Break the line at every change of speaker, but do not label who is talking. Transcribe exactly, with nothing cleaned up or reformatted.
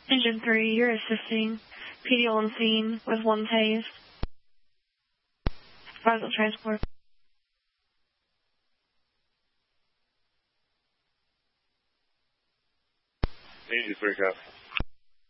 Engine three, you're assisting. P D on scene with one tase. Advisable transport.
Engine three, copy.